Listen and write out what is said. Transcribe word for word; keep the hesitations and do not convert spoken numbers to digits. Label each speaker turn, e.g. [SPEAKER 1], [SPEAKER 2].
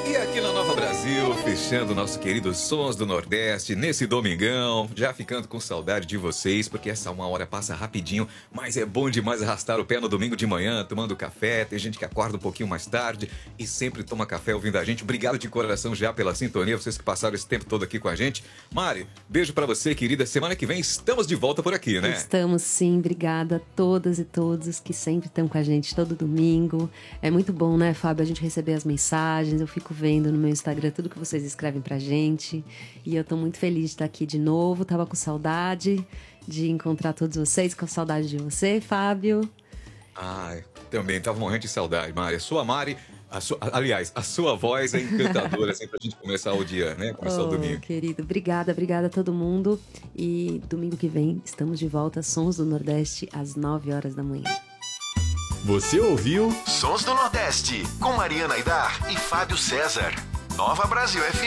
[SPEAKER 1] E aqui na Nova Brasil, fechando o nosso querido Sons do Nordeste, nesse domingão, já ficando com saudade de vocês, porque essa uma hora passa rapidinho, mas é bom demais arrastar o pé no domingo de manhã, tomando café, tem gente que acorda um pouquinho mais tarde e sempre toma café ouvindo a gente. Obrigado de coração já pela sintonia, vocês que passaram esse tempo todo aqui com a gente. Mari, beijo pra você, querida. Semana que vem estamos de volta por aqui, né?
[SPEAKER 2] Estamos sim, obrigada a todas e todos que sempre estão com a gente todo domingo. É muito bom, né, Fábio, a gente receber as mensagens, eu fico vendo no meu Instagram tudo que vocês escrevem pra gente. E eu tô muito feliz de estar aqui de novo. Tava com saudade de encontrar todos vocês, com saudade de você, Fábio.
[SPEAKER 1] Ai, também tava morrendo de saudade, Mari. A sua Mari, a sua, aliás, a sua voz é encantadora, assim, pra gente começar o dia, né? Começar
[SPEAKER 2] oh,
[SPEAKER 1] o domingo.
[SPEAKER 2] Querido, obrigada, obrigada a todo mundo. E domingo que vem estamos de volta, Sons do Nordeste, às nove horas da manhã.
[SPEAKER 3] Você ouviu Sons do Nordeste, com Mariana Aidar e Fábio César. Nova Brasil F M.